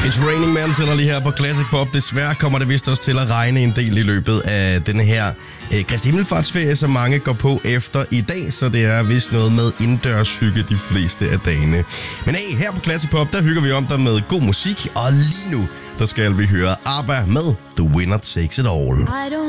It's Raining Man tæller lige her på Classic Pop. Desværre kommer det vist også til at regne en del i løbet af denne her Kristi Himmelfartsferie, som mange går på efter i dag, så det er vist noget med indendørshygge de fleste af dagene. Men hey, her på Classic Pop, der hygger vi om dig med god musik, og lige nu, der skal vi høre ABBA med The Winner Takes It All.